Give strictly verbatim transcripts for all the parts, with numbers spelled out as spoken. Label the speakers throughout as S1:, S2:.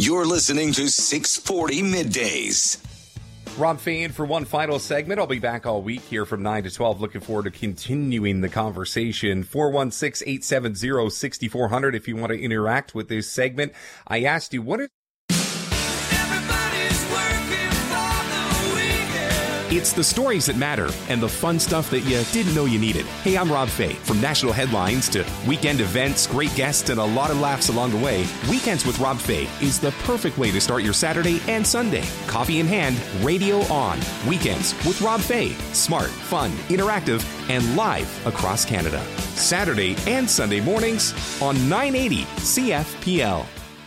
S1: You're listening to six forty Middays.
S2: Rob Fay in for one final segment. I'll be back all week here from nine to twelve. Looking forward to continuing the conversation. four one six, eight seven zero, six four zero zero if you want to interact with this segment. I asked you, what is...
S3: It's the stories that matter and the fun stuff that you didn't know you needed. Hey, I'm Rob Fay. From national headlines to weekend events, great guests, and a lot of laughs along the way, Weekends with Rob Fay is the perfect way to start your Saturday and Sunday. Coffee in hand, radio on. Weekends with Rob Fay. Smart, fun, interactive, and live across Canada. Saturday and Sunday mornings on nine eighty C F P L.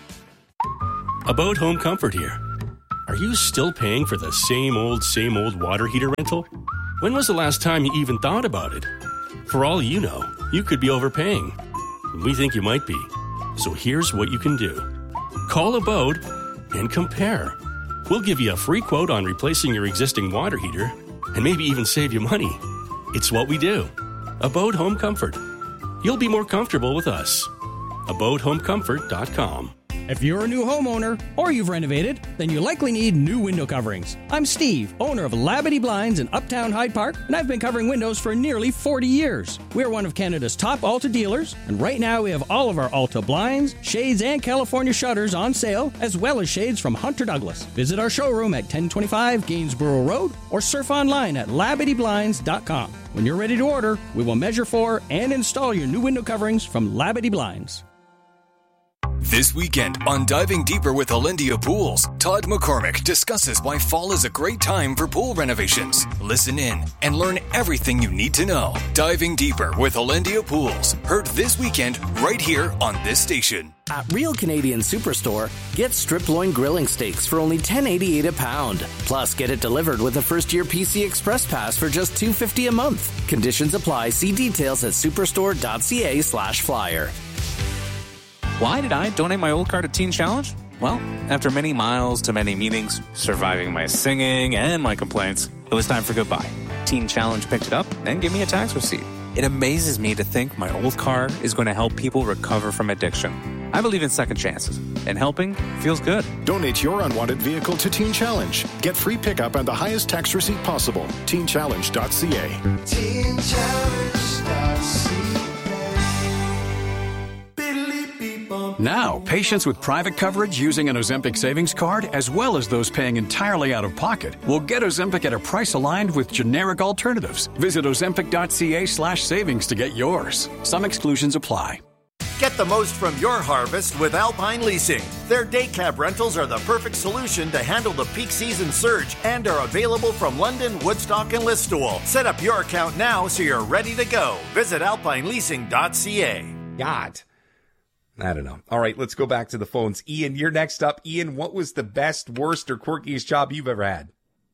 S4: About Home Comfort here. Are you still paying for the same old, same old water heater rental? When was the last time you even thought about it? For all you know, you could be overpaying. We think you might be. So here's what you can do. Call Abode and compare. We'll give you a free quote on replacing your existing water heater and maybe even save you money. It's what we do. Abode Home Comfort. You'll be more comfortable with us. abode home comfort dot com.
S5: If you're a new homeowner or you've renovated, then you likely need new window coverings. I'm Steve, owner of Labadee Blinds in Uptown Hyde Park, and I've been covering windows for nearly forty years. We're one of Canada's top Alta dealers, and right now we have all of our Alta blinds, shades, and California shutters on sale, as well as shades from Hunter Douglas. Visit our showroom at ten twenty-five Gainsborough Road or surf online at labadee blinds dot com. When you're ready to order, we will measure for and install your new window coverings from Labadee Blinds.
S1: This weekend on Diving Deeper with Olympia Pools, Todd McCormick discusses why fall is a great time for pool renovations. Listen in and learn everything you need to know. Diving Deeper with Olympia Pools, heard this weekend right here on this station.
S6: At Real Canadian Superstore, get strip loin grilling steaks for only ten eighty-eight a pound. Plus, get it delivered with a first-year P C Express Pass for just two fifty a month. Conditions apply. See details at superstore.ca slash flyer.
S7: Why did I donate my old car to Teen Challenge? Well, after many miles to many meetings, surviving my singing and my complaints, it was time for goodbye. Teen Challenge picked it up and gave me a tax receipt. It amazes me to think my old car is going to help people recover from addiction. I believe in second chances, and helping feels good.
S8: Donate your unwanted vehicle to Teen Challenge. Get free pickup and the highest tax receipt possible. teen challenge dot c a. teen challenge dot c a.
S9: Now, patients with private coverage using an Ozempic savings card, as well as those paying entirely out of pocket, will get Ozempic at a price aligned with generic alternatives. Visit ozempic.ca slash savings to get yours. Some exclusions apply.
S10: Get the most from your harvest with Alpine Leasing. Their day cab rentals are the perfect solution to handle the peak season surge and are available from London, Woodstock, and Listowel. Set up your account now so you're ready to go. Visit alpine leasing dot c a.
S2: God. I don't know. All right, let's go back to the phones. Ian, you're next up. Ian, what was the best, worst, or quirkiest job you've ever had?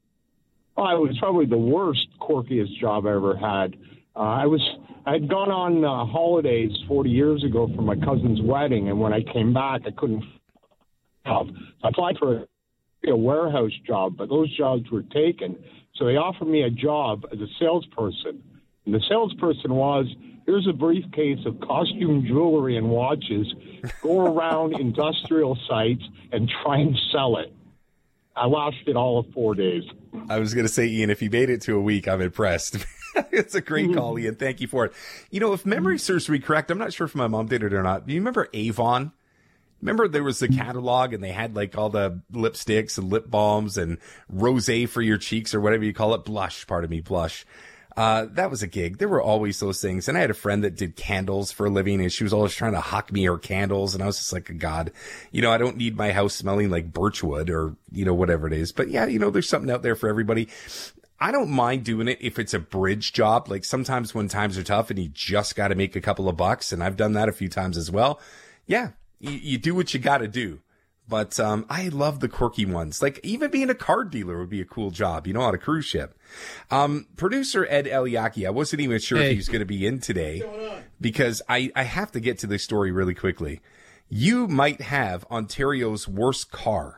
S11: Oh, it was probably the worst, quirkiest job I ever had. Uh, I was I had gone on uh, holidays forty years ago for my cousin's wedding, and when I came back, I couldn't. Uh, I applied for a, a warehouse job, but those jobs were taken. So they offered me a job as a salesperson, and the salesperson was, here's a briefcase of costume jewelry and watches. Go around industrial sites and try and sell it. I lasted all of four days.
S2: I was going to say, Ian, if you made it to a week, I'm impressed. It's a great call, Ian. Thank you for it. You know, if memory serves me correct, I'm not sure if my mom did it or not. Do you remember Avon? Remember there was the catalog and they had like all the lipsticks and lip balms and rosé for your cheeks or whatever you call it. Blush, pardon me, blush. Uh, that was a gig. There were always those things. And I had a friend that did candles for a living and she was always trying to huck me her candles. And I was just like, God, you know, I don't need my house smelling like birchwood or, you know, whatever it is. But yeah, you know, there's something out there for everybody. I don't mind doing it if it's a bridge job. Like sometimes when times are tough and you just got to make a couple of bucks. And I've done that a few times as well. Yeah, you, you do what you got to do. But um I love the quirky ones. Like even being a card dealer would be a cool job, you know, on a cruise ship. Um, producer Ed Eliaki, I wasn't even sure hey. if he was going to be in today because I, I have to get to this story really quickly. You might have Ontario's worst car.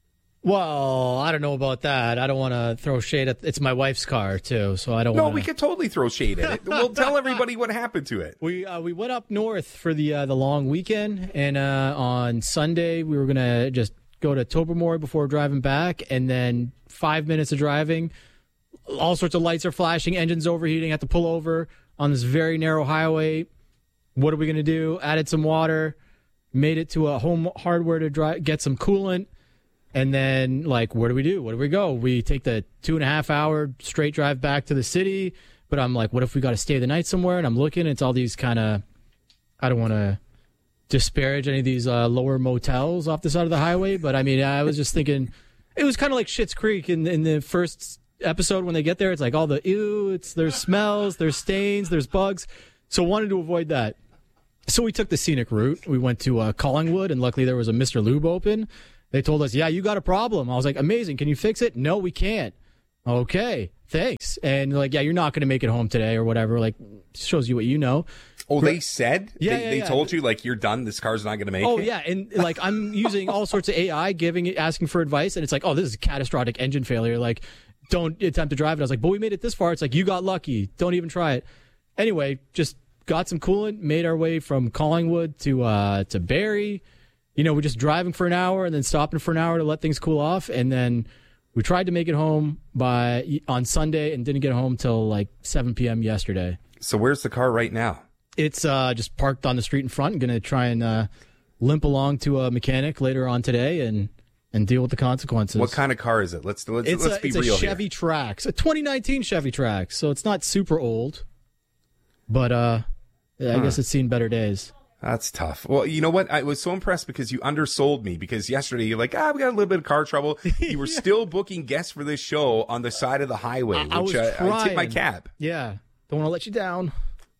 S12: Well, I don't know about that. I don't want to throw shade at it's my wife's car too, so I don't
S2: No,
S12: wanna...
S2: we could totally throw shade at it. We'll tell everybody what happened to it.
S12: We uh, we went up north for the uh, the long weekend, and uh, on Sunday we were going to just go to Tobermory before driving back, and then five minutes of driving, all sorts of lights are flashing, engines overheating, have to pull over on this very narrow highway. What are we going to do? Added some water, made it to a Home Hardware to dry, get some coolant, and then, like, where do we do? Where do we go? We take the two and a half hour straight drive back to the city, but I'm like, what if we got to stay the night somewhere? And I'm looking, it's all these kind of, I don't want to disparage any of these uh, lower motels off the side of the highway, but I mean, I was just thinking, it was kind of like Schitt's Creek in, in the first episode when they get there. It's like all the ew, it's there's smells, there's stains, there's bugs. So wanted to avoid that. So we took the scenic route. We went to uh, Collingwood, and luckily there was a Mister Lube open. They told us, yeah, you got a problem. I was like, amazing. Can you fix it? No, we can't. Okay, thanks. And like, yeah, you're not going to make it home today or whatever. Like, shows you what you know.
S2: Oh, they said?
S12: Yeah,
S2: they,
S12: yeah,
S2: they
S12: yeah.
S2: told you, like, you're done, this car's not going to make
S12: oh,
S2: it?
S12: Oh, yeah, and, like, I'm using all sorts of A I, giving, asking for advice, and it's like, oh, this is a catastrophic engine failure. Like, don't attempt to drive it. I was like, but we made it this far. It's like, you got lucky. Don't even try it. Anyway, just got some coolant, made our way from Collingwood to uh, to Barrie. You know, we're just driving for an hour and then stopping for an hour to let things cool off, and then we tried to make it home by on Sunday and didn't get home till, like, seven p.m. yesterday.
S2: So where's the car right now?
S12: It's uh, just parked on the street in front. I'm going to try and uh, limp along to a mechanic later on today and, and deal with the consequences.
S2: What kind of car is it? Let's let's,
S12: it's
S2: let's
S12: a,
S2: be
S12: it's
S2: real
S12: a Chevy
S2: here.
S12: Trax, a twenty nineteen Chevy Trax. So it's not super old, but uh, yeah, I
S2: Huh.
S12: guess it's seen better days.
S2: That's tough. Well, you know what? I was so impressed because you undersold me, because yesterday you're like, ah, we got a little bit of car trouble. You were yeah. still booking guests for this show on the side of the highway,
S12: I,
S2: which
S12: I, was
S2: uh,
S12: trying.
S2: I tip my cap.
S12: Yeah. Don't want to let you down.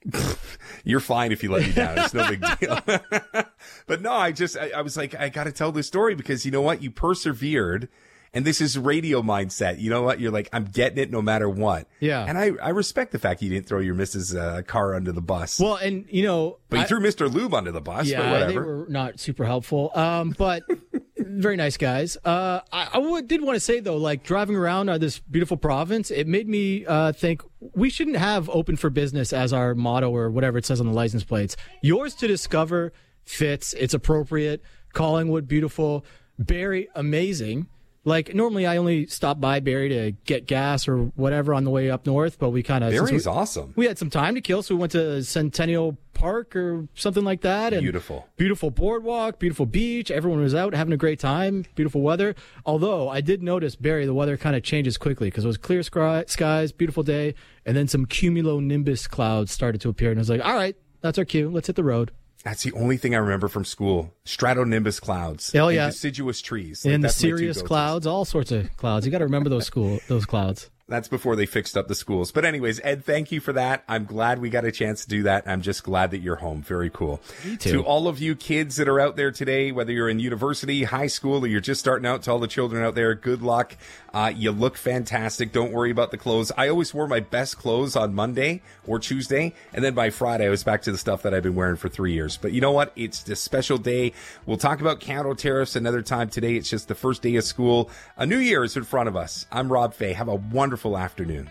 S2: You're fine if you let me down. It's no big deal. But no, I just, I, I was like, I got to tell this story because you know what? You persevered. And this is radio mindset. You know what? You're like, I'm getting it no matter what.
S12: Yeah.
S2: And I, I respect the fact you didn't throw your missus Uh, car under the bus.
S12: Well, and, you know.
S2: But you
S12: I,
S2: threw Mister Lube under the bus,
S12: yeah,
S2: but whatever.
S12: They were not super helpful. Um, but very nice guys. Uh, I, I w- did want to say, though, like driving around uh, this beautiful province, it made me uh, think we shouldn't have open for business as our motto or whatever it says on the license plates. Yours to discover fits. It's appropriate. Collingwood, beautiful. Barrie, amazing. Like, normally I only stop by Barrie to get gas or whatever on the way up north, but we kind of...
S2: Barrie's
S12: we,
S2: awesome.
S12: We had some time to kill, so we went to Centennial Park or something like that. And
S2: beautiful.
S12: Beautiful boardwalk, beautiful beach. Everyone was out having a great time. Beautiful weather. Although, I did notice, Barrie, the weather kind of changes quickly because it was clear sky, skies, beautiful day, and then some cumulonimbus clouds started to appear. And I was like, all right, that's our cue. Let's hit the road.
S2: That's the only thing I remember from school. Stratonimbus clouds.
S12: Hell yeah.
S2: And deciduous trees. Like,
S12: and the Sirius clouds, all sorts of clouds. You got to remember those school those clouds.
S2: That's before they fixed up the schools. But anyways, Ed, thank you for that. I'm glad we got a chance to do that. I'm just glad that you're home. Very cool.
S12: Me too.
S2: To all of you kids that are out there today, whether you're in university, high school, or you're just starting out, to all the children out there, good luck. Uh, you look fantastic. Don't worry about the clothes. I always wore my best clothes on Monday or Tuesday, and then by Friday I was back to the stuff that I've been wearing for three years. But you know what? It's this special day. We'll talk about counter tariffs another time. Today it's just the first day of school. A new year is in front of us. I'm Rob Fay. Have a wonderful afternoon.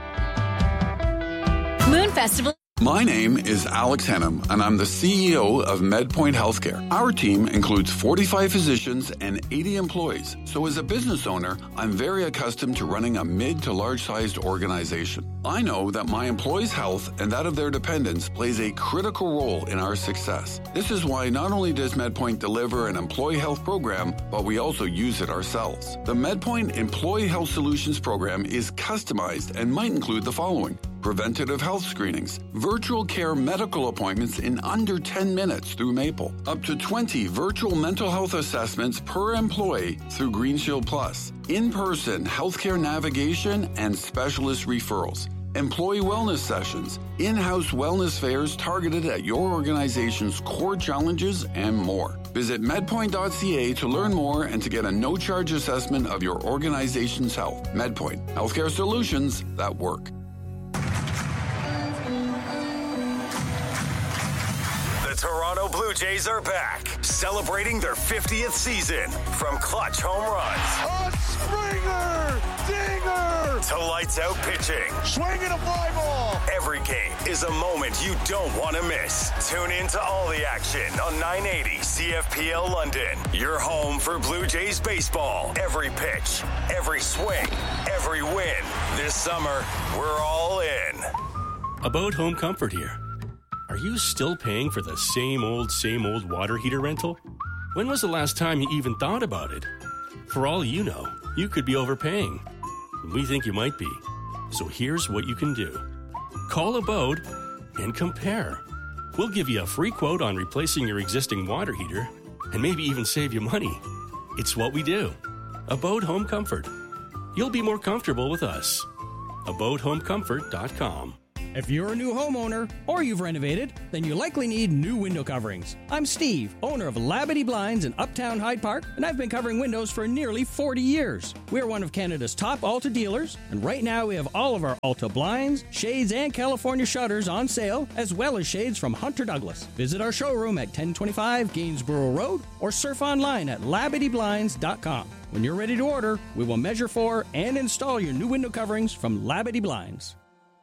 S13: Moon Festival.
S14: My name is Alex Hennam, and I'm the C E O of MedPoint Healthcare. Our team includes forty-five physicians and eighty employees. So as a business owner, I'm very accustomed to running a mid to large-sized organization. I know that my employees' health and that of their dependents plays a critical role in our success. This is why not only does MedPoint deliver an employee health program, but we also use it ourselves. The MedPoint Employee Health Solutions program is customized and might include the following: preventative health screenings, virtual care medical appointments in under ten minutes through Maple, up to twenty virtual mental health assessments per employee through Green Shield Plus, in-person healthcare navigation and specialist referrals, employee wellness sessions, in-house wellness fairs targeted at your organization's core challenges, and more. Visit medpoint dot c a to learn more and to get a no-charge assessment of your organization's health. MedPoint, healthcare solutions that work.
S15: The Toronto Blue Jays are back, celebrating their fiftieth season. From clutch home runs,
S16: a Springer, dinger,
S15: to lights out pitching,
S16: swinging a fly ball.
S15: Every game is a moment you don't want to miss. Tune in to all the action on nine eighty C F F P L London, your home for Blue Jays baseball. Every pitch, every swing, every win. This summer, we're all in.
S4: About home comfort here. Are you still paying for the same old, same old water heater rental? When was the last time you even thought about it? For all you know, you could be overpaying. We think you might be. So here's what you can do. Call Abode and compare. We'll give you a free quote on replacing your existing water heater and maybe even save you money. It's what we do. Abode Home Comfort. You'll be more comfortable with us. abode home comfort dot com.
S5: If you're a new homeowner or you've renovated, then you likely need new window coverings. I'm Steve, owner of Labadee Blinds in Uptown Hyde Park, and I've been covering windows for nearly forty years. We're one of Canada's top Alta dealers, and right now we have all of our Alta blinds, shades, and California shutters on sale, as well as shades from Hunter Douglas. Visit our showroom at ten twenty-five Gainsborough Road or surf online at labadee blinds dot com. When you're ready to order, we will measure for and install your new window coverings from Labadee Blinds.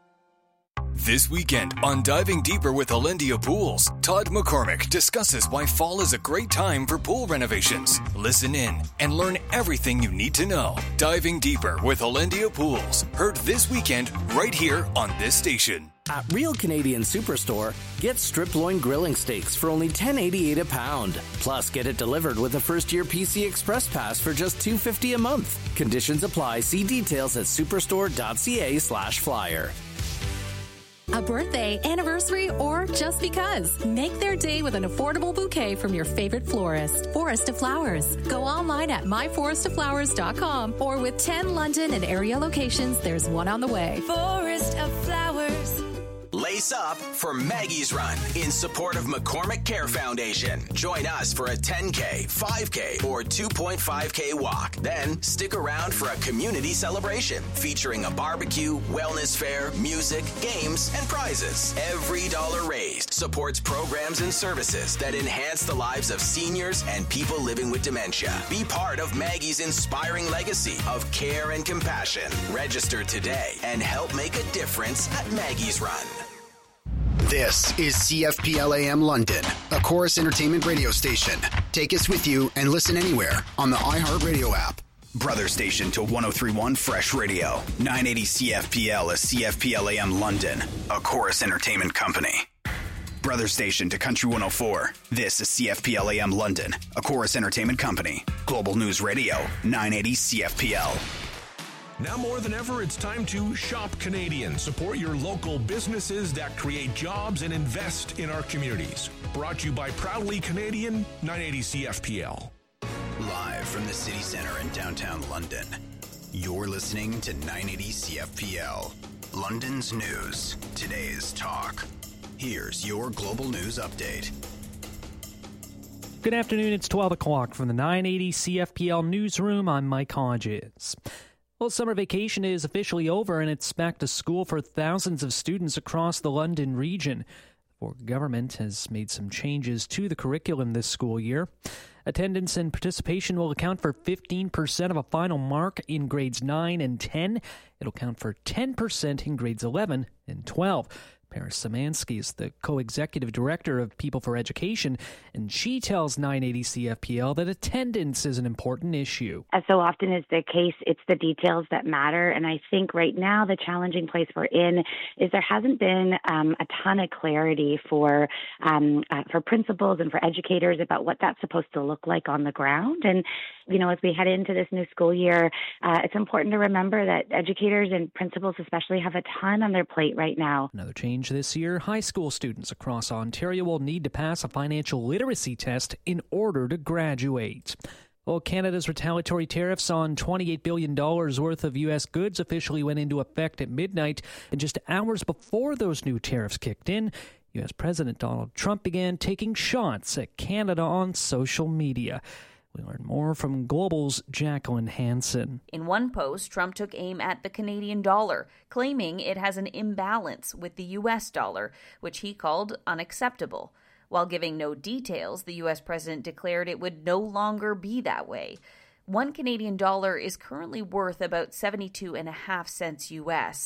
S1: This weekend on Diving Deeper with Olympia Pools, Todd McCormick discusses why fall is a great time for pool renovations. Listen in and learn everything you need to know. Diving Deeper with Olympia Pools, heard this weekend right here on this station.
S6: At Real Canadian Superstore, get strip loin grilling steaks for only ten eighty-eight a pound. Plus, get it delivered with a first-year P C Express Pass for just two fifty a month. Conditions apply. See details at superstore.ca slash flyer.
S13: A birthday, anniversary, or just because. Make their day with an affordable bouquet from your favorite florist. Forest of Flowers. Go online at my forest of flowers dot com or with ten London and area locations, there's one on the way.
S17: Forest of Flowers.
S18: Lace up for Maggie's Run in support of McCormick Care Foundation. Join us for a ten K, five K, or two point five K walk. Then stick around for a community celebration featuring a barbecue, wellness fair, music, games, and prizes. Every dollar raised supports programs and services that enhance the lives of seniors and people living with dementia. Be part of Maggie's inspiring legacy of care and compassion. Register today and help make a difference at Maggie's Run.
S19: This is C F P L A M London, a Chorus Entertainment radio station. Take us with you and listen anywhere on the iHeartRadio app. Brother station to one oh three point one Fresh Radio. nine eighty C F P L is C F P L A M London, a Chorus Entertainment company. Brother station to Country one oh four. This is C F P L A M London, a Chorus Entertainment company. Global News Radio, nine eighty C F P L.
S20: Now more than ever, it's time to shop Canadian. Support your local businesses that create jobs and invest in our communities. Brought to you by Proudly Canadian, nine eighty C F P L.
S19: Live from the city center in downtown London, you're listening to nine eighty C F P L. London's news, today's talk. Here's your global news update.
S21: Good afternoon, it's twelve o'clock from the nine eighty C F P L newsroom. I'm Mike Hodges. Well, summer vacation is officially over, and it's back to school for thousands of students across the London region. The government has made some changes to the curriculum this school year. Attendance and participation will account for fifteen percent of a final mark in grades nine and ten. It'll count for ten percent in grades eleven and twelve. Paris Szymanski is the co-executive director of People for Education, and she tells nine eighty C F P L that attendance is an important issue.
S22: As so often is the case, it's the details that matter, and I think right now the challenging place we're in is there hasn't been um, a ton of clarity for um, uh, for principals and for educators about what that's supposed to look like on the ground. And you know, as we head into this new school year, uh, it's important to remember that educators and principals especially have a ton on their plate right now.
S21: Another change this year, high school students across Ontario will need to pass a financial literacy test in order to graduate. Well, Canada's retaliatory tariffs on twenty-eight billion dollars worth of U S goods officially went into effect at midnight, and just hours before those new tariffs kicked in, U S President Donald Trump began taking shots at Canada on social media. We learn more from Global's Jacqueline Hansen.
S23: In one post, Trump took aim at the Canadian dollar, claiming it has an imbalance with the U S dollar, which he called unacceptable. While giving no details, the U S president declared it would no longer be that way. One Canadian dollar is currently worth about seventy-two and a half cents U S.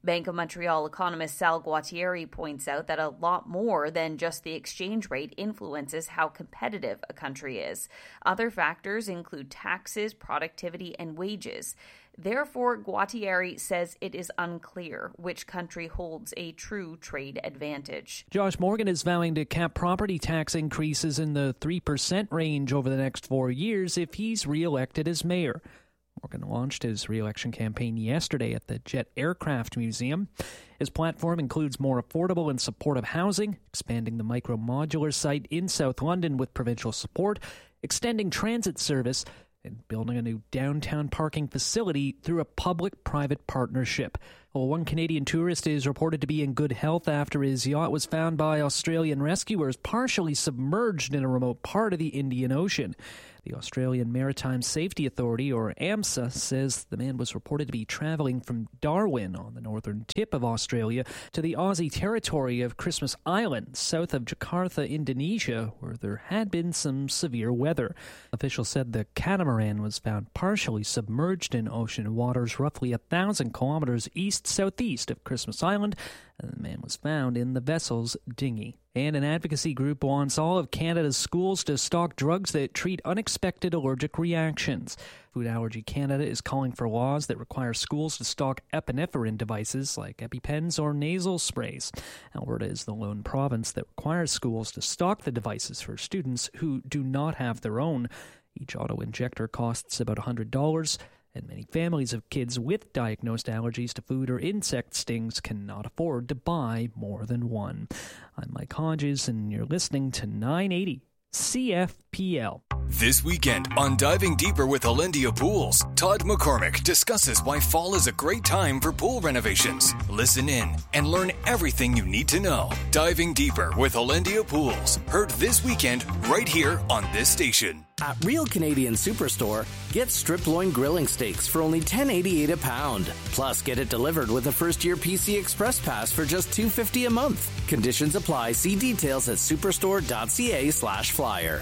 S23: Bank of Montreal economist Sal Guattieri points out that a lot more than just the exchange rate influences how competitive a country is. Other factors include taxes, productivity, and wages. Therefore, Guattieri says it is unclear which country holds a true trade advantage.
S21: Josh Morgan is vowing to cap property tax increases in the three percent range over the next four years if he's re-elected as mayor. Morgan launched his re-election campaign yesterday at the Jet Aircraft Museum. His platform includes more affordable and supportive housing, expanding the micro-modular site in South London with provincial support, extending transit service, and building a new downtown parking facility through a public-private partnership. Well, one Canadian tourist is reported to be in good health after his yacht was found by Australian rescuers partially submerged in a remote part of the Indian Ocean. The Australian Maritime Safety Authority, or AMSA, says the man was reported to be travelling from Darwin on the northern tip of Australia to the Aussie territory of Christmas Island, south of Jakarta, Indonesia, where there had been some severe weather. Officials said the catamaran was found partially submerged in ocean waters roughly a thousand kilometres east-southeast of Christmas Island, and the man was found in the vessel's dinghy. And an advocacy group wants all of Canada's schools to stock drugs that treat unexpected allergic reactions. Food Allergy Canada is calling for laws that require schools to stock epinephrine devices like EpiPens or nasal sprays. Alberta is the lone province that requires schools to stock the devices for students who do not have their own. Each auto-injector costs about one hundred dollars. And many families of kids with diagnosed allergies to food or insect stings cannot afford to buy more than one. I'm Mike Hodges, and you're listening to nine eighty C F P L.
S1: This weekend on Diving Deeper with Olympia Pools, Todd McCormick discusses why fall is a great time for pool renovations. Listen in and learn everything you need to know. Diving Deeper with Olympia Pools, heard this weekend right here on this station.
S6: At Real Canadian Superstore, get strip loin grilling steaks for only ten eighty-eight a pound. Plus, get it delivered with a first-year P C Express Pass for just two fifty a month. Conditions apply. See details at superstore.ca slash flyer.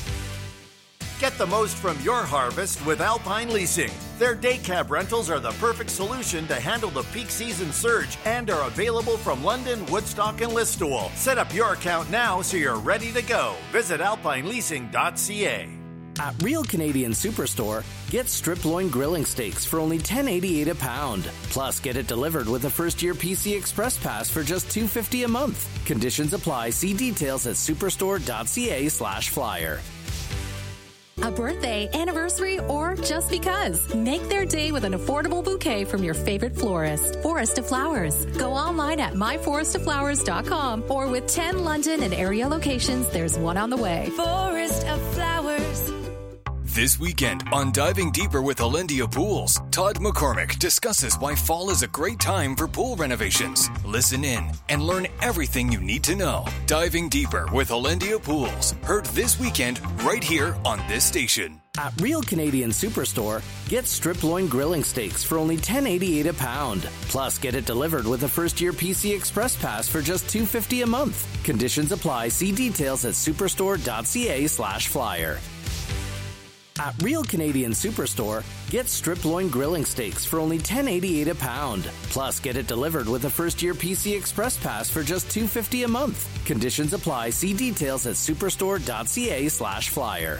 S10: Get the most from your harvest with Alpine Leasing. Their day cab rentals are the perfect solution to handle the peak season surge and are available from London, Woodstock, and Listowel. Set up your account now so you're ready to go. Visit alpine leasing dot c a.
S6: At Real Canadian Superstore, get strip loin grilling steaks for only ten eighty-eight a pound. Plus, get it delivered with a first-year P C Express Pass for just two fifty a month. Conditions apply. See details at superstore.ca slash flyer.
S13: A birthday, anniversary, or just because. Make their day with an affordable bouquet from your favorite florist. Forest of Flowers. Go online at my forest of flowers dot com or with ten London and area locations, there's one on the way.
S17: Forest of Flowers.
S1: This weekend on Diving Deeper with Olympia Pools, Todd McCormick discusses why fall is a great time for pool renovations. Listen in and learn everything you need to know. Diving Deeper with Olympia Pools, heard this weekend right here on this station.
S6: At Real Canadian Superstore, get strip loin grilling steaks for only ten eighty-eight a pound. Plus, get it delivered with a first-year P C Express Pass for just two fifty a month. Conditions apply. See details at superstore.ca slash flyer. At Real Canadian Superstore, get strip loin grilling steaks for only ten eighty-eight a pound. Plus, get it delivered with a first-year P C Express Pass for just two fifty a month. Conditions apply. See details at superstore.ca slash flyer.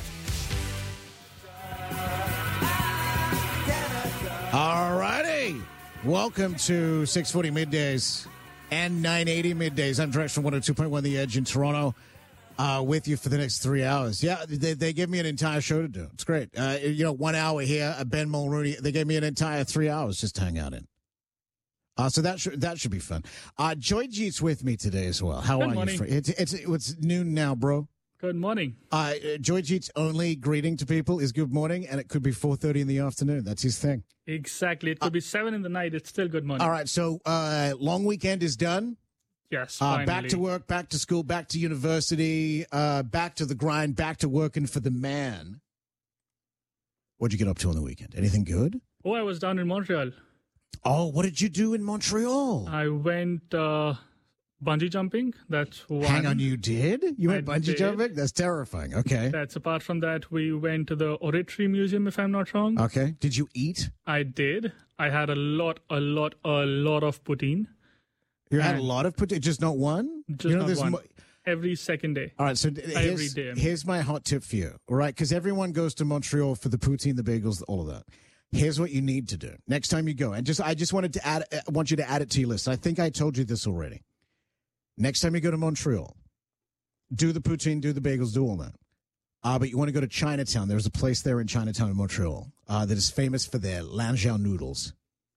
S3: All righty. Welcome to six forty Middays and nine eighty Middays. I'm Drex from one oh two point one The Edge in Toronto. Uh, with you for the next three hours. Yeah, they, they gave me an entire show to do. It's great. Uh, you know, one hour here, uh, Ben Mulrooney, they gave me an entire three hours just to hang out in. Uh, so that should, that should be fun. Uh, Joy Jeet's with me today as well. How
S7: Good
S3: are
S7: morning.
S3: you? It's, it's, it's noon now, bro.
S7: Good morning.
S3: Uh, Joy Jeet's only greeting to people is good morning, and it could be four thirty in the afternoon. That's his thing.
S7: Exactly. It could uh, be seven in the night. It's still good morning.
S3: All right. So uh, long weekend is done.
S7: Yes,
S3: uh, back to work, back to school, back to university, uh, back to the grind, back to working for the man. What'd you get up to on the weekend? Anything good?
S7: Oh, I was down in Montreal.
S3: Oh, what did you do in Montreal?
S7: I went uh, bungee jumping. That's one.
S3: Hang on, you did? You went
S7: I
S3: bungee
S7: did.
S3: jumping? That's terrifying. Okay.
S7: That's apart from that, we went to the Oratory Museum, if I'm not wrong.
S3: Okay. Did you eat?
S7: I did. I had a lot, a lot, a lot of poutine.
S3: You had a
S7: And
S3: lot of poutine, just not one?
S7: Just
S3: you know,
S7: not
S3: there's
S7: one.
S3: mo-
S7: Every second day.
S3: All right, so d-
S7: Every
S3: here's,
S7: day.
S3: here's my hot tip for you, all right? Because everyone goes to Montreal for the poutine, the bagels, all of that. Here's what you need to do next time you go, and just I just wanted to add, I want you to add it to your list. I think I told you this already. Next time you go to Montreal, do the poutine, do the bagels, do all that. Uh, but you want to go to Chinatown. There's a place there in Chinatown in Montreal uh, that is famous for their Lanjiao noodles.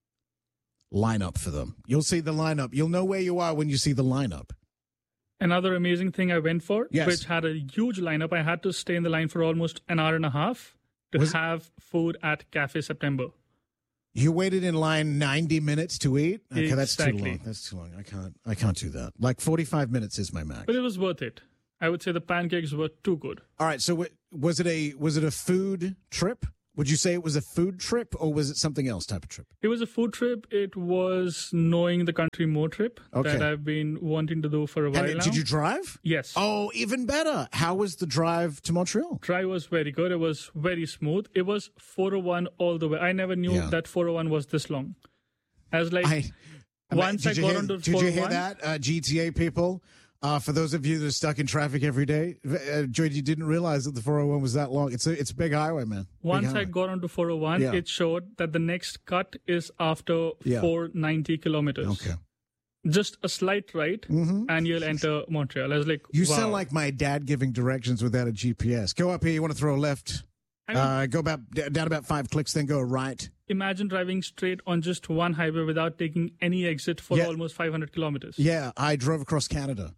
S3: Line up for them. You'll see the lineup. You'll know where you are when you see the lineup.
S7: Another amazing thing I went for,
S3: Yes.
S7: which had a huge lineup. I had to stay in the line for almost an hour and a half to
S3: Was-
S7: have food at Cafe September.
S3: You waited in line ninety minutes to eat? Okay, that's too
S7: Exactly.
S3: long. That's too long. I can't I can't do that. Like forty-five minutes is my max.
S7: But it was worth it. I would say the pancakes were too good.
S3: All right, so wa- was it a was it a food trip? Would you say it was a food trip or was it something else type of trip?
S7: It was a food trip. It was knowing the country more trip
S3: Okay.
S7: that I've been wanting to do for a while
S3: And
S7: now.
S3: did you drive?
S7: Yes.
S3: Oh, even better. How was the drive to Montreal?
S7: Drive was very good. It was very smooth. It was four oh one all the way. I never knew
S3: Yeah.
S7: that four oh one was this long. I was like,
S3: I,
S7: once I
S3: did you
S7: got
S3: hear,
S7: onto
S3: Did you hear
S7: four oh one
S3: that, uh, G T A people? Uh, for those of you that are stuck in traffic every day, uh, Joy, you didn't realize that the four oh one was that long. It's a it's a big highway, man. Big
S7: Once I
S3: highway.
S7: got onto four oh one,
S3: Yeah.
S7: it showed that the next cut is after
S3: Yeah.
S7: four hundred ninety kilometers.
S3: Okay.
S7: Just a slight right, and you'll enter Montreal. I was like,
S3: Mm-hmm. You
S7: wow.
S3: sound like my dad giving directions without a G P S. Go up here. You want to throw a left.
S7: I mean-
S3: uh, go about d- down about five clicks, then go right.
S7: Imagine driving straight on just one highway without taking any exit for
S3: Yeah.
S7: almost five hundred kilometers.
S3: Yeah, I drove across Canada.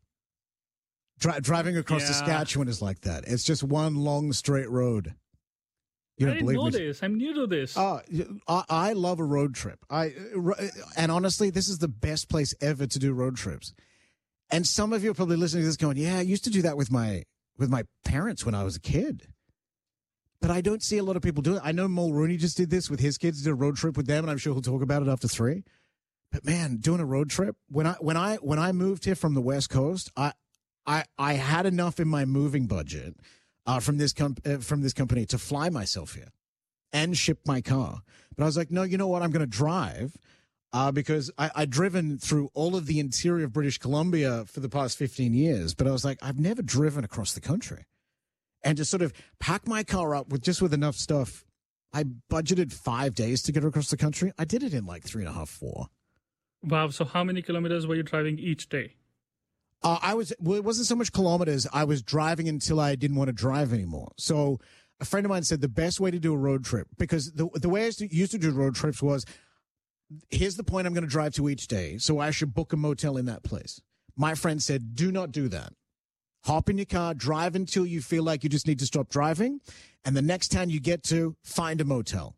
S3: Dri- driving across
S7: Yeah.
S3: Saskatchewan is like that. It's just one long straight road. You
S7: I
S3: don't
S7: didn't
S3: believe
S7: know
S3: me?
S7: this. I'm new to this.
S3: Uh, I, I love a road trip. I and honestly, this is the best place ever to do road trips. And some of you are probably listening to this, going, "Yeah, I used to do that with my with my parents when I was a kid." But I don't see a lot of people do it. I know Mulrooney just did this with his kids, did a road trip with them, and I'm sure he'll talk about it after three. But man, doing a road trip when I when I when I moved here from the West Coast, I I I had enough in my moving budget uh, from this com- uh, from this company to fly myself here and ship my car. But I was like, no, you know what? I'm going to drive uh, because I, I'd driven through all of the interior of British Columbia for the past fifteen years. But I was like, I've never driven across the country. And to sort of pack my car up with just with enough stuff, I budgeted five days to get across the country. I did it in like three and a half, four.
S7: Wow. So how many kilometers were you driving each day?
S3: Uh, I was, well, it wasn't so much kilometers. I was driving until I didn't want to drive anymore. So a friend of mine said the best way to do a road trip, because the, the way I used to, used to do road trips was, here's the point I'm going to drive to each day. So I should book a motel in that place. My friend said, do not do that. Hop in your car, drive until you feel like you just need to stop driving. And the next town you get to, find a motel.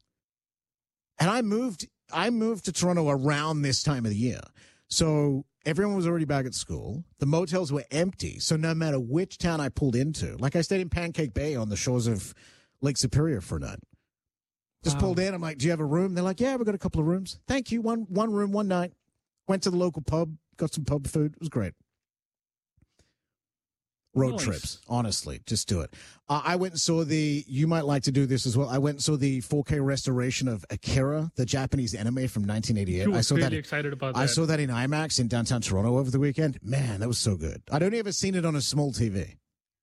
S3: And I moved, I moved to Toronto around this time of the year. So everyone was already back at school. The motels were empty. So no matter which town I pulled into, like I stayed in Pancake Bay on the shores of Lake Superior for a night. Just
S7: Wow.
S3: pulled in. I'm like, do you have a room? They're like, yeah, we've got a couple of rooms. Thank you. One, one room, one night. Went to the local pub, got some pub food. It was great. Road
S7: Nice.
S3: trips, honestly, just do it. Uh, I went and saw the, you might like to do this as well. I went and saw the four K restoration of Akira, the Japanese anime from nineteen eighty-eight.
S7: You
S3: I
S7: were
S3: saw
S7: really
S3: that.
S7: excited about
S3: I
S7: that.
S3: saw that in IMAX in downtown Toronto over the weekend. Man, that was so good. I'd only ever seen it on a small T V.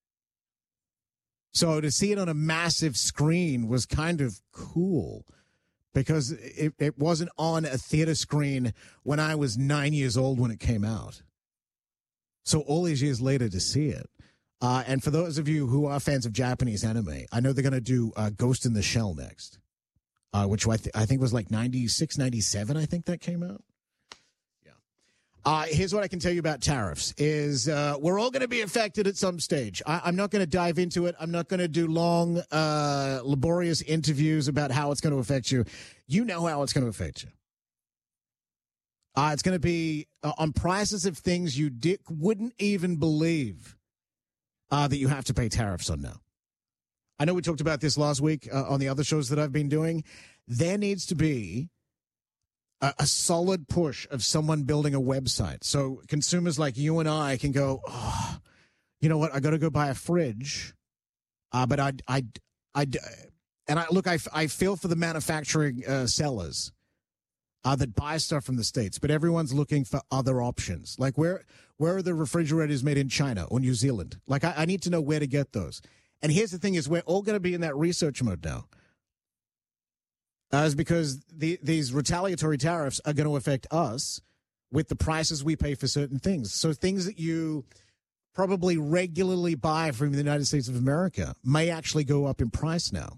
S3: So to see it on a massive screen was kind of cool because it, it wasn't on a theater screen when I was nine years old when it came out. So all these years later to see it. Uh, and for those of you who are fans of Japanese anime, I know they're going to do uh, Ghost in the Shell next, uh, which I, th- I think was like ninety-six, ninety-seven, I think that came out. Yeah. Uh, here's what I can tell you about tariffs is uh, we're all going to be affected at some stage. I- I'm not going to dive into it. I'm not going to do long, uh, laborious interviews about how it's going to affect you. You know how it's going to affect you. Uh, it's going to be uh, on prices of things you di- wouldn't even believe. Uh, that you have to pay tariffs on now. I know we talked about this last week uh, on the other shows that I've been doing. There needs to be a, a solid push of someone building a website. So consumers like you and I can go, oh, you know what? I got to go buy a fridge. Uh, but I, I, I, and I look, I, I feel for the manufacturing uh, sellers uh, that buy stuff from the States, but everyone's looking for other options. Like where, where are the refrigerators made in China or New Zealand? Like I, I need to know where to get those. And here's the thing is we're all going to be in that research mode now. Uh, is because the, these retaliatory tariffs are going to affect us with the prices we pay for certain things. So things that you probably regularly buy from the United States of America may actually go up in price now.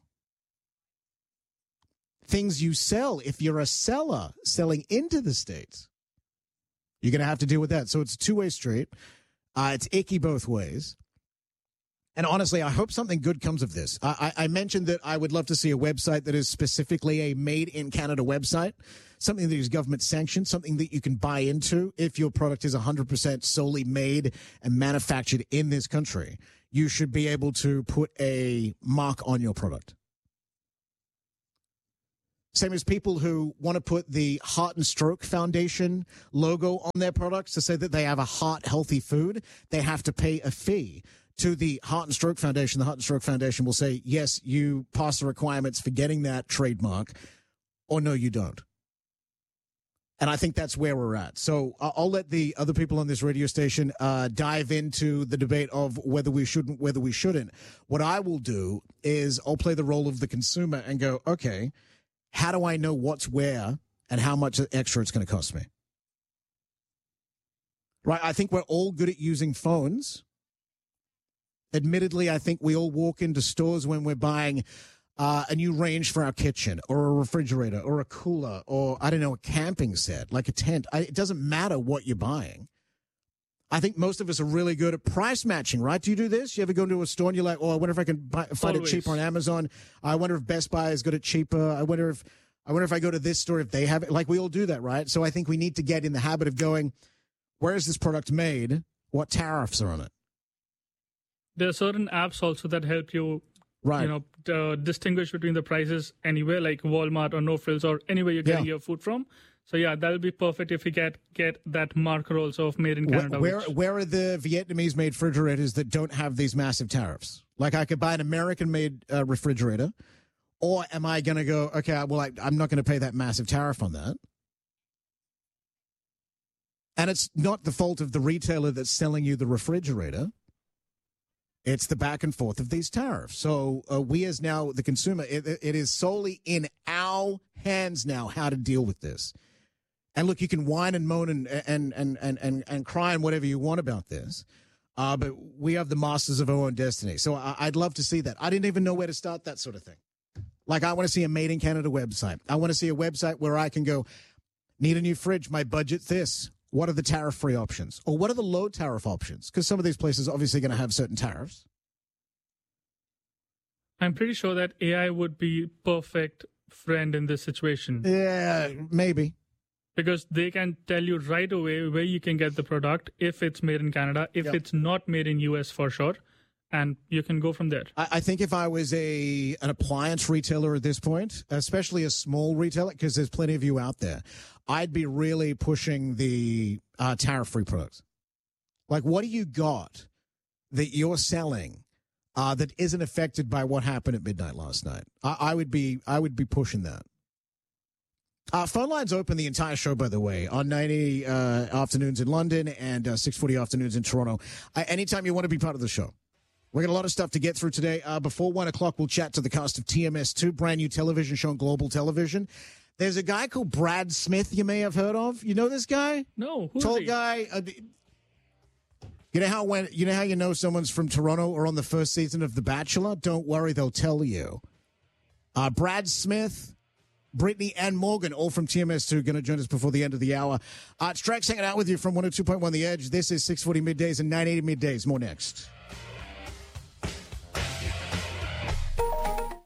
S3: Things you sell, if you're a seller selling into the States, you're going to have to deal with that. So it's a two-way street. Uh, it's icky both ways. And honestly, I hope something good comes of this. I, I mentioned that I would love to see a website that is specifically a made-in-Canada website, something that is government-sanctioned, something that you can buy into if your product is one hundred percent solely made and manufactured in this country. You should be able to put a mark on your product. Same as people who want to put the Heart and Stroke Foundation logo on their products to say that they have a heart-healthy food, they have to pay a fee to the Heart and Stroke Foundation. The Heart and Stroke Foundation will say, yes, you pass the requirements for getting that trademark, or no, you don't. And I think that's where we're at. So I'll let the other people on this radio station uh, dive into the debate of whether we shouldn't, whether we shouldn't. What I will do is I'll play the role of the consumer and go, okay, how do I know what's where and how much extra it's going to cost me? Right? I think we're all good at using phones. Admittedly, I think we all walk into stores when we're buying uh, a new range for our kitchen or a refrigerator or a cooler or, I don't know, a camping set, like a tent. I, it doesn't matter what you're buying. I think most of us are really good at price matching, right? Do you do this? You ever go into a store and you're like, oh, I wonder if I can buy, find Always. it cheaper on Amazon. I wonder if Best Buy is good at cheaper. I wonder if I wonder if I go to this store if they have it. Like we all do that, right? So I think we need to get in the habit of going, where is this product made? What tariffs are on it?
S7: There are certain apps also that help you, right. you know, uh, distinguish between the prices anywhere, like Walmart or No Frills or anywhere you're getting yeah. your food from. So yeah, that'll be perfect if you get get that marker also of made in Canada.
S3: Where
S7: which...
S3: where are the Vietnamese-made refrigerators that don't have these massive tariffs? Like I could buy an American-made uh, refrigerator, or am I going to go? Okay, well I, I'm not going to pay that massive tariff on that. And it's not the fault of the retailer that's selling you the refrigerator. It's the back and forth of these tariffs. So uh, we as now the consumer, it, it is solely in our hands now how to deal with this. And look, you can whine and moan and and and and and, and cry and whatever you want about this, uh, but we have the masters of our own destiny. So I, I'd love to see that. I didn't even know where to start that sort of thing. Like I want to see a Made in Canada website. I want to see a website where I can go, need a new fridge, my budget's this. What are the tariff-free options? Or what are the low tariff options? Because some of these places are obviously going to have certain tariffs.
S7: I'm pretty sure that A I would be perfect friend in this situation.
S3: Yeah, maybe.
S7: Because they can tell you right away where you can get the product, if it's made in Canada, if yep. it's not made in U S for sure, and you can go from there.
S3: I, I think if I was a an appliance retailer at this point, especially a small retailer, because there's plenty of you out there, I'd be really pushing the uh, tariff-free products. Like, what do you got that you're selling uh, that isn't affected by what happened at midnight last night? I, I would be, I would be pushing that. Uh, phone lines open the entire show, by the way, on ninety uh, afternoons in London and uh, six forty afternoons in Toronto. Uh, anytime you want to be part of the show. We got a lot of stuff to get through today. Uh, before one o'clock, we'll chat to the cast of T M S two, brand new television show on Global Television. There's a guy called Brad Smith you may have heard of. You know this guy?
S7: No. Who's
S3: Tall
S7: he?
S3: guy. Uh, you know how when you know how you know someone's from Toronto or on the first season of The Bachelor? Don't worry, they'll tell you. Uh, Brad Smith, Brittany, and Morgan, all from T M S two, going to join us before the end of the hour. Uh, it's Drax hanging out with you from one oh two point one The Edge. This is six forty middays and nine eighty middays. More next.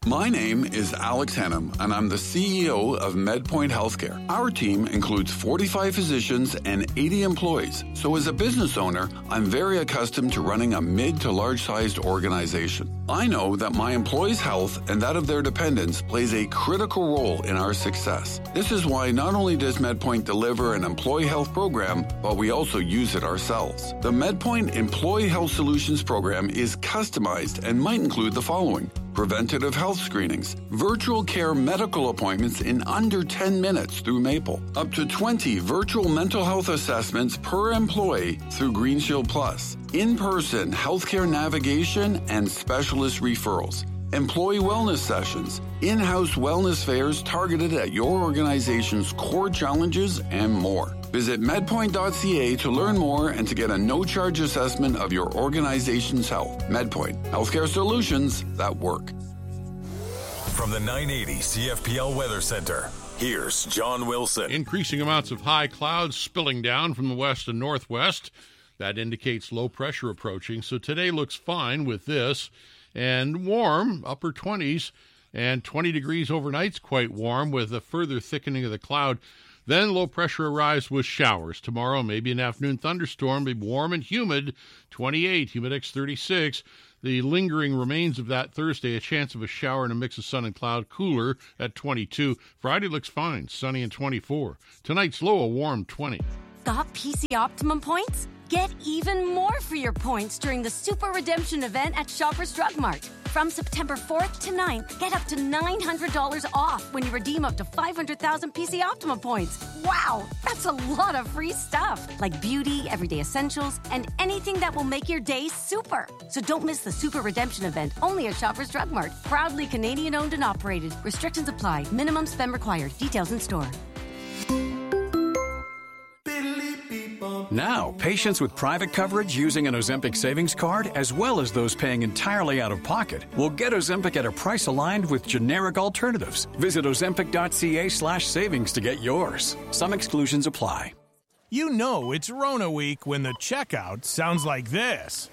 S14: My name is Alex Hannum, and I'm the C E O of MedPoint Healthcare. Our team includes forty-five physicians and eighty employees. So as a business owner, I'm very accustomed to running a mid to large-sized organization. I know that my employees' health and that of their dependents plays a critical role in our success. This is why not only does MedPoint deliver an employee health program, but we also use it ourselves. The MedPoint Employee Health Solutions program is customized and might include the following: preventative health screenings, virtual care medical appointments in under ten minutes through Maple, up to twenty virtual mental health assessments per employee through Green Shield Plus, in-person healthcare navigation and specialist referrals, employee wellness sessions, in-house wellness fairs targeted at your organization's core challenges, and more. Visit medpoint dot c a to learn more and to get a no-charge assessment of your organization's health. MedPoint, healthcare solutions that work.
S15: From the nine eighty C F P L Weather Center, here's John Wilson.
S8: Increasing amounts of high clouds spilling down from the west and northwest. That indicates low pressure approaching. So today looks fine with this. And warm, upper twenties, and twenty degrees overnight's quite warm with a further thickening of the cloud. Then low pressure arrives with showers. Tomorrow, maybe an afternoon thunderstorm, be warm and humid, twenty-eight, humidex thirty-six. The lingering remains of that Thursday, a chance of a shower and a mix of sun and cloud, cooler at twenty-two. Friday looks fine, sunny and twenty-four. Tonight's low, a warm twenty.
S9: Got P C Optimum points? Get even more for your points during the Super Redemption event at Shoppers Drug Mart. From September fourth to ninth, get up to nine hundred dollars off when you redeem up to five hundred thousand P C Optima points. Wow, that's a lot of free stuff, like beauty, everyday essentials, and anything that will make your day super. So don't miss the Super Redemption event, only at Shoppers Drug Mart. Proudly Canadian-owned and operated. Restrictions apply. Minimum spend required. Details in store.
S11: Now, patients with private coverage using an Ozempic savings card, as well as those paying entirely out of pocket, will get Ozempic at a price aligned with generic alternatives. Visit ozempic dot c a slash savings to get yours. Some exclusions apply.
S24: You know it's Rona week when the checkout sounds like this.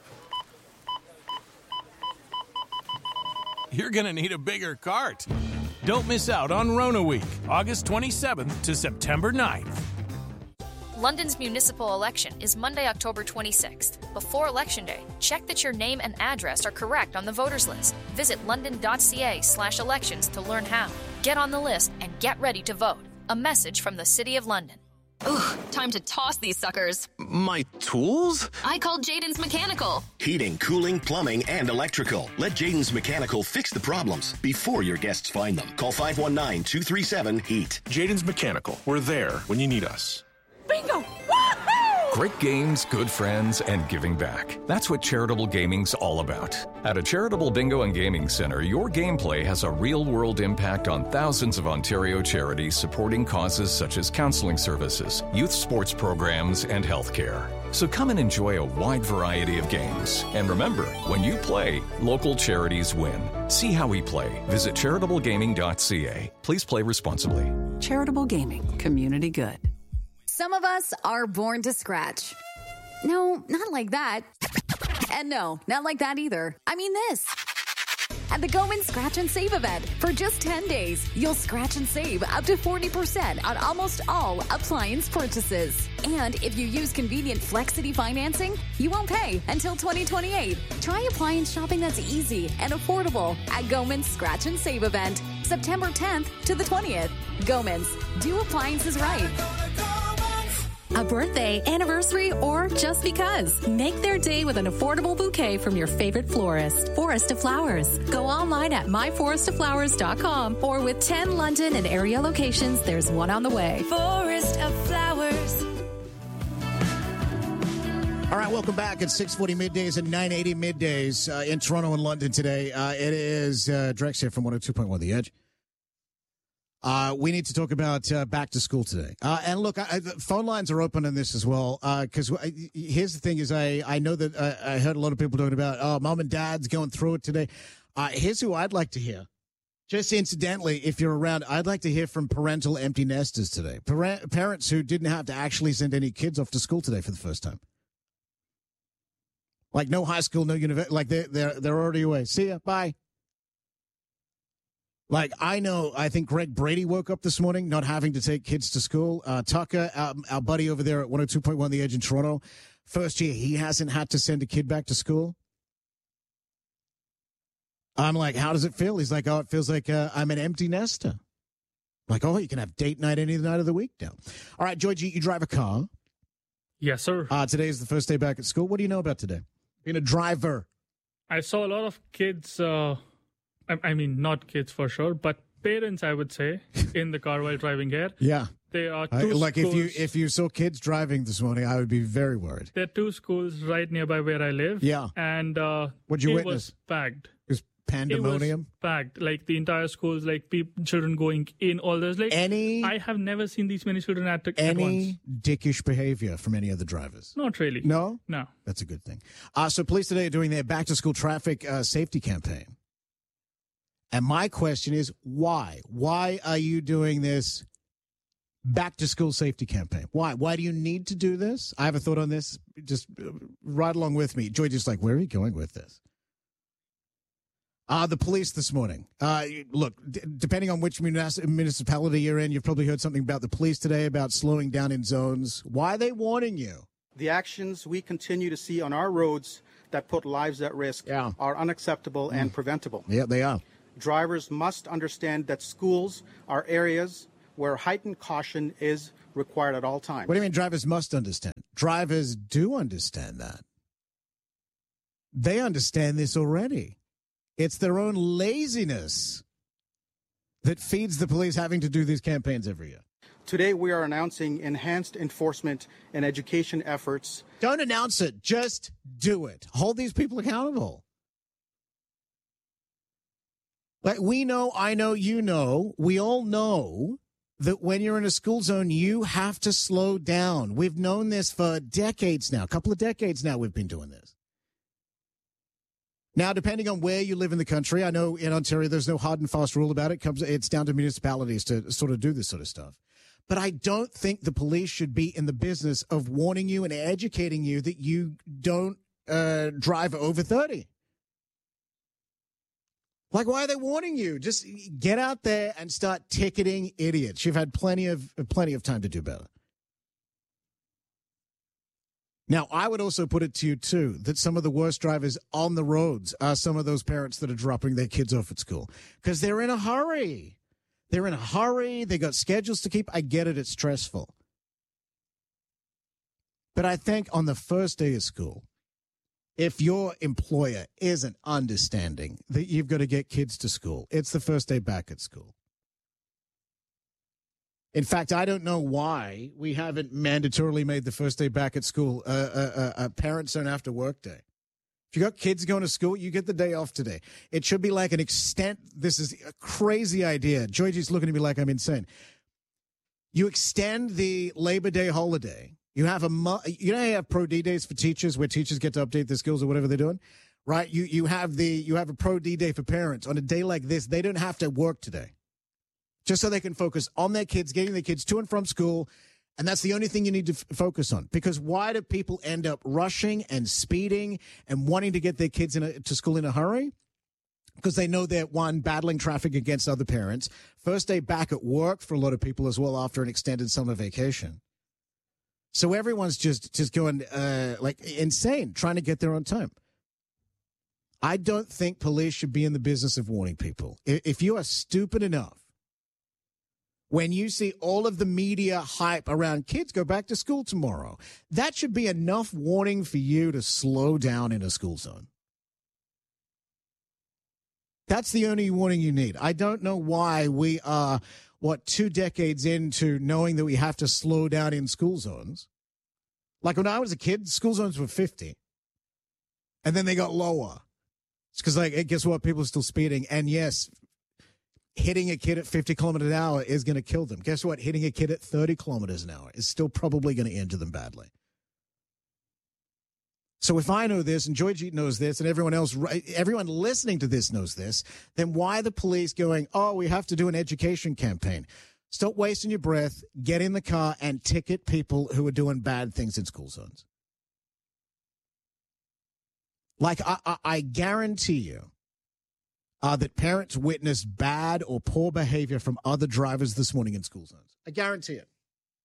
S24: You're going to need a bigger cart. Don't miss out on Rona week, August twenty-seventh to September ninth.
S25: London's municipal election is Monday, October twenty-sixth. Before Election Day, check that your name and address are correct on the voters list. Visit london dot c a slash elections to learn how. Get on the list and get ready to vote. A message from the City of London.
S26: Ugh, time to toss these suckers.
S27: My tools?
S26: I called Jaden's Mechanical.
S28: Heating, cooling, plumbing, and electrical. Let Jaden's Mechanical fix the problems before your guests find them. Call five one nine, two three seven, HEAT.
S20: Jaden's Mechanical. We're there when you need us.
S26: Bingo! Woohoo!
S29: Great games, good friends, and giving back. That's what charitable gaming's all about. At a charitable bingo and gaming center, your gameplay has a real-world impact on thousands of Ontario charities supporting causes such as counseling services, youth sports programs, and healthcare. So come and enjoy a wide variety of games. And remember, when you play, local charities win. See how we play. Visit charitable gaming dot c a. Please play responsibly.
S30: Charitable gaming. Community good. Some of us are born to scratch. No, not like that. And no, not like that either. I mean this. At the Goman Scratch and Save event, for just ten days, you'll scratch and save up to forty percent on almost all appliance purchases. And if you use convenient Flexity financing, you won't pay until twenty twenty-eight. Try appliance shopping that's easy and affordable at Goman's Scratch and Save event, September tenth to the twentieth. Goman's, do appliances right.
S13: A birthday, anniversary, or just because. Make their day with an affordable bouquet from your favorite florist. Forest of Flowers. Go online at my forest of flowers dot com or with ten London and area locations, there's one on the way.
S17: Forest of Flowers.
S3: All right, welcome back at six forty middays and nine eighty middays uh, in Toronto and London today. Uh, it is uh, Drex here from one oh two point one The Edge. Uh, we need to talk about uh, back to school today. Uh, and look, I, I, the phone lines are open on this as well. Because uh, here's the thing is I, I know that uh, I heard a lot of people talking about, oh, mom and dad's going through it today. Uh, here's who I'd like to hear. Just incidentally, if you're around, I'd like to hear from parental empty nesters today. Parent, parents who didn't have to actually send any kids off to school today for the first time. Like no high school, no university. Like they're, they're, they're already away. See ya. Bye. Like, I know, I think Greg Brady woke up this morning not having to take kids to school. Uh, Tucker, our, our buddy over there at one oh two point one The Edge in Toronto, first year he hasn't had to send a kid back to school. I'm like, how does it feel? He's like, oh, it feels like uh, I'm an empty nester. I'm like, oh, you can have date night any night of the week now. All right, Georgie, you drive a car.
S7: Yes, sir.
S3: Uh, today is the first day back at school. What do you know about today? Being a driver.
S7: I saw a lot of kids, uh, I, I mean, not kids for sure, but parents, I would say, in the car while driving here.
S3: Yeah.
S7: There are two
S3: I, like
S7: schools.
S3: if you if you saw kids driving this morning, I would be very worried.
S7: There are two schools right nearby where I live.
S3: Yeah.
S7: And uh,
S3: What'd you
S7: it
S3: witness?
S7: was packed.
S3: It was pandemonium?
S7: It was packed. Like the entire schools, like people, children going in, all those. Like,
S3: any,
S7: I have never seen these many children at, at
S3: any
S7: once.
S3: dickish behavior from any of the drivers?
S7: Not really.
S3: No?
S7: No.
S3: That's a good thing. Uh, so police today are doing their back-to-school traffic uh, safety campaign. And my question is, why? Why are you doing this back-to-school safety campaign? Why? Why do you need to do this? I have a thought on this. Just right along with me. Joy just like, where are you going with this? Uh, the police this morning. Uh, look, d- depending on which munis- municipality you're in, you've probably heard something about the police today about slowing down in zones. Why are they warning you?
S2: The actions we continue to see on our roads that put lives at risk
S3: yeah.
S2: are unacceptable
S3: mm.
S2: and preventable.
S3: Yeah, they are.
S2: Drivers must understand that schools are areas where heightened caution is required at all times.
S3: What do you mean drivers must understand? Drivers do understand that. They understand this already. It's their own laziness that feeds the police having to do these campaigns every year.
S2: Today, we are announcing enhanced enforcement and education efforts.
S3: Don't announce it. Just do it. Hold these people accountable. Like we know, I know, you know, we all know that when you're in a school zone, you have to slow down. We've known this for decades now, a couple of decades now we've been doing this. Now, depending on where you live in the country, I know in Ontario there's no hard and fast rule about it. It comes, it's down to municipalities to sort of do this sort of stuff. But I don't think the police should be in the business of warning you and educating you that you don't uh, drive over thirty. Like, why are they warning you? Just get out there and start ticketing idiots. You've had plenty of plenty of time to do better. Now, I would also put it to you, too, that some of the worst drivers on the roads are some of those parents that are dropping their kids off at school because they're in a hurry. They're in a hurry. They got schedules to keep. I get it. It's stressful. But I think on the first day of school, if your employer isn't understanding that you've got to get kids to school, it's the first day back at school. In fact, I don't know why we haven't mandatorily made the first day back at school uh, uh, uh, uh, parents don't have to work day. If you got kids going to school, you get the day off today. It should be like an extent. This is a crazy idea. Georgie's looking at me like I'm insane. You extend the Labor Day holiday. You have a you know you have pro D days for teachers where teachers get to update their skills or whatever they're doing, right? You you have the you have a pro D day for parents. On a day like this, they don't have to work today, just so they can focus on their kids, getting their kids to and from school. And that's the only thing you need to f- focus on. Because why do people end up rushing and speeding and wanting to get their kids in a, to school in a hurry? Because they know they're, one, battling traffic against other parents. First day back at work for a lot of people as well after an extended summer vacation. So everyone's just, just going uh, like insane, trying to get there on time. I don't think police should be in the business of warning people. If you are stupid enough, when you see all of the media hype around kids go back to school tomorrow, that should be enough warning for you to slow down in a school zone. That's the only warning you need. I don't know why we are, what, two decades into knowing that we have to slow down in school zones. Like when I was a kid, school zones were fifty. And then they got lower. It's because, like, guess what? People are still speeding. And yes, hitting a kid at fifty kilometers an hour is going to kill them. Guess what? Hitting a kid at thirty kilometers an hour is still probably going to injure them badly. So if I know this and Georgie knows this and everyone else, everyone listening to this knows this, then why are the police going, oh, we have to do an education campaign? Stop wasting your breath, get in the car and ticket people who are doing bad things in school zones. Like, I, I, I guarantee you, uh, that parents witnessed bad or poor behavior from other drivers this morning in school zones. I guarantee it.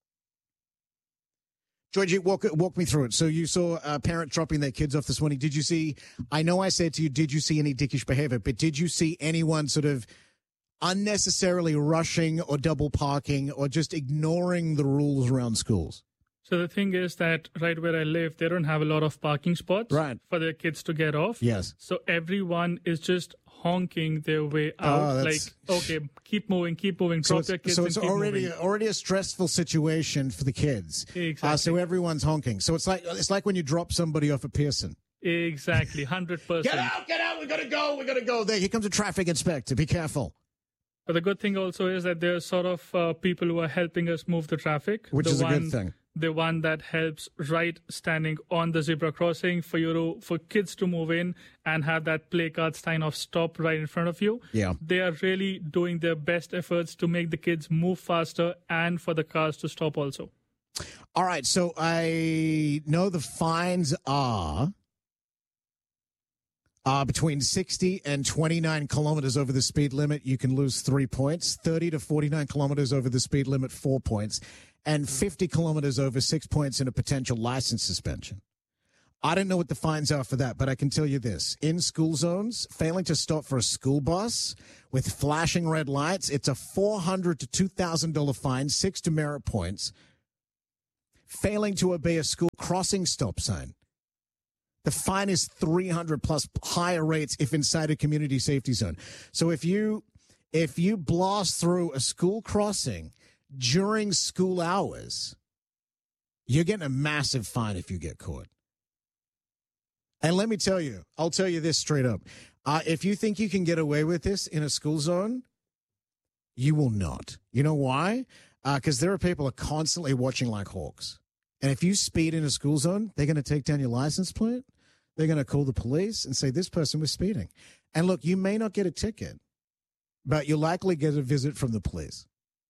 S3: Georgie, walk, walk me through it. So you saw uh, parents dropping their kids off this morning. Did you see, I know I said to you, did you see any dickish behavior, but did you see anyone sort of unnecessarily rushing or double parking or just ignoring the rules around schools?
S7: So the thing is that right where I live, they don't have a lot of parking spots
S3: right.
S7: for their kids to get off.
S3: Yes.
S7: So everyone is just honking their way out.
S3: Oh,
S7: like, okay, keep moving, keep moving, drop
S3: so
S7: your kids
S3: So it's
S7: and keep
S3: already
S7: moving.
S3: already a stressful situation for the kids.
S7: Exactly.
S3: Uh, so everyone's honking. So it's like it's like when you drop somebody off at Pearson.
S7: Exactly, one hundred percent.
S3: Get out, get out, we got to go, we got to go. There, here comes a traffic inspector. Be careful.
S7: But the good thing also is that there's sort of uh, people who are helping us move the traffic.
S3: Which
S7: the
S3: is
S7: one,
S3: a good thing.
S7: The one that helps right standing on the zebra crossing for you to, for kids to move in and have that play card sign of stop right in front of you.
S3: Yeah.
S7: They are really doing their best efforts to make the kids move faster and for the cars to stop also.
S3: All right, so I know the fines are Uh, between sixty and twenty-nine kilometers over the speed limit, you can lose three points. thirty to forty-nine kilometers over the speed limit, four points. And fifty kilometers over, six points and a potential license suspension. I don't know what the fines are for that, but I can tell you this. In school zones, failing to stop for a school bus with flashing red lights, it's a four hundred to two thousand dollars fine, six demerit points. Failing to obey a school crossing stop sign, the fine is three hundred plus, higher rates if inside a community safety zone. So if you if you blast through a school crossing during school hours, you're getting a massive fine if you get caught. And let me tell you, I'll tell you this straight up. Uh, if you think you can get away with this in a school zone, you will not. You know why? Because uh, there are people who are constantly watching like hawks. And if you speed in a school zone, they're going to take down your license plate. They're going to call the police and say, this person was speeding. And look, you may not get a ticket, but you'll likely get a visit from the police.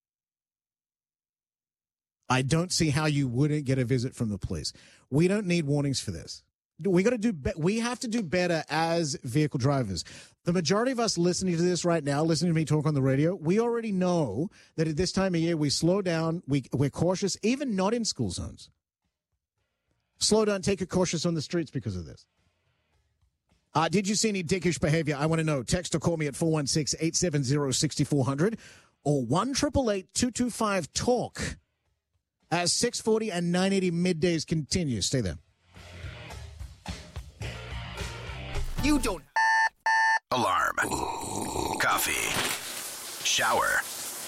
S3: I don't see how you wouldn't get a visit from the police. We don't need warnings for this. We got to do. Be- we have to do better as vehicle drivers. The majority of us listening to this right now, listening to me talk on the radio, we already know that at this time of year we slow down. We we're cautious, even not in school zones. Slow down, take it cautious on the streets because of this. Uh, did you see any dickish behavior? I want to know. Text or call me at four one six, eight seven zero, six four zero zero or one eight eight eight, two two five, talk. As six forty and nine eighty middays continue. Stay there.
S4: You don't. Alarm. Coffee. Shower.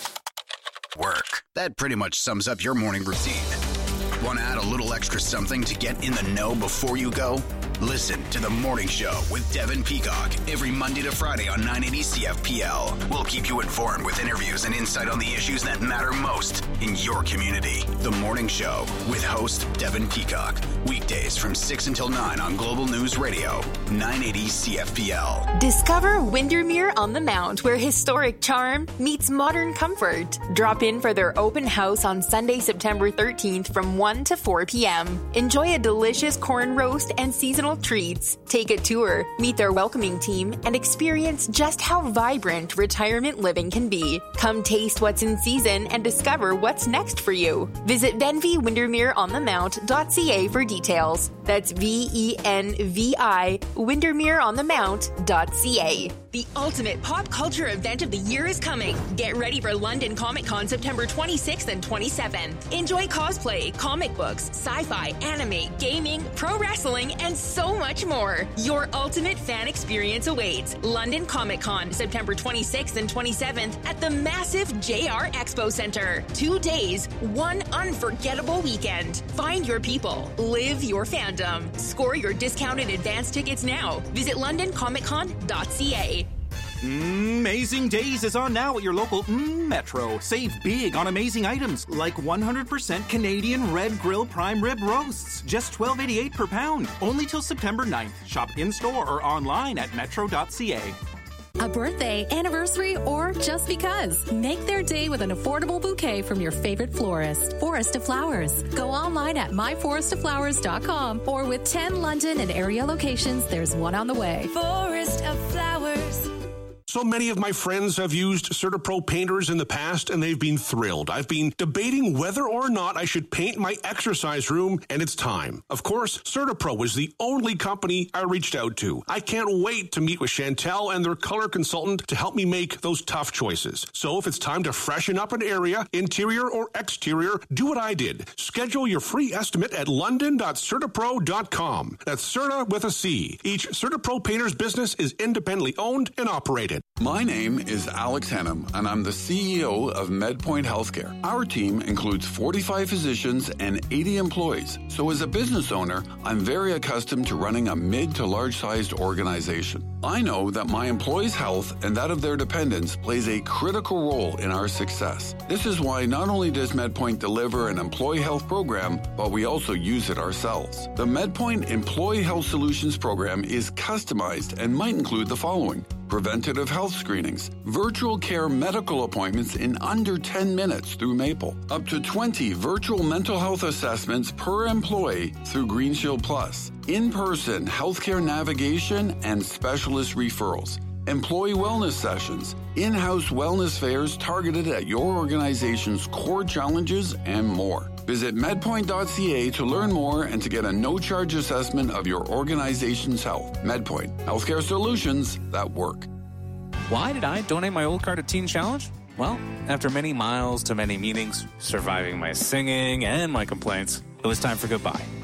S4: Work. That pretty much sums up your morning routine. Want to add a little extra something to get in the know before you go? Listen to The Morning Show with Devin Peacock every Monday to Friday on nine eighty C F P L. We'll keep you informed with interviews and insight on the issues that matter most in your community. The Morning Show with host Devin Peacock. Weekdays from six until nine on Global News Radio, nine eighty C F P L.
S26: Discover Windermere on the Mount, where historic charm meets modern comfort. Drop in for their open house on Sunday, September thirteenth from one to four p.m. Enjoy a delicious corn roast and seasonal treats. Take a tour, meet their welcoming team, and experience just how vibrant retirement living can be. Come taste what's in season and discover what's next for you. Visit venvi windermere on the mount dot c a for details. That's V E N V I windermere on the mount dot c a.
S5: The ultimate pop culture event of the year is coming. Get ready for London Comic Con September twenty-sixth and twenty-seventh. Enjoy cosplay, comic books, sci-fi, anime, gaming, pro wrestling, and so much more. Your ultimate fan experience awaits. London Comic Con September twenty-sixth and twenty-seventh at the massive J R Expo Center. Two days, one unforgettable weekend. Find your people. Live your fandom. Score your discounted advance tickets now. Visit london comic con dot c a.
S12: Amazing Days is on now at your local mm, Metro. Save big on amazing items like one hundred percent Canadian Red Grill Prime Rib Roasts. Just twelve eighty-eight per pound. Only till September ninth. Shop in-store or online at metro dot c a.
S13: A birthday, anniversary, or just because. Make their day with an affordable bouquet from your favorite florist. Forest of Flowers. Go online at my forest of flowers dot com or with ten London and area locations, there's one on the way.
S17: Forest of Flowers.
S1: So many of my friends have used CertaPro painters in the past, and they've been thrilled. I've been debating whether or not I should paint my exercise room, and it's time. Of course, CertaPro is the only company I reached out to. I can't wait to meet with Chantel and their color consultant to help me make those tough choices. So if it's time to freshen up an area, interior or exterior, do what I did. Schedule your free estimate at london dot certapro dot com. That's Certa with a C. Each CertaPro painter's business is independently owned and operated.
S14: My name is Alex Hennum, and I'm the C E O of MedPoint Healthcare. Our team includes forty-five physicians and eighty employees. So as a business owner, I'm very accustomed to running a mid to large-sized organization. I know that my employees' health and that of their dependents plays a critical role in our success. This is why not only does MedPoint deliver an employee health program, but we also use it ourselves. The MedPoint Employee Health Solutions program is customized and might include the following: preventative health screenings, virtual care medical appointments in under ten minutes through Maple, up to twenty virtual mental health assessments per employee through GreenShield Plus, in-person healthcare navigation and specialist referrals, employee wellness sessions, in-house wellness fairs targeted at your organization's core challenges, and more. Visit medpoint dot c a to learn more and to get a no-charge assessment of your organization's health. MedPoint, healthcare solutions that work.
S6: Why did I donate my old car to Teen Challenge? Well, after many miles to many meetings, surviving my singing and my complaints, it was time for goodbye.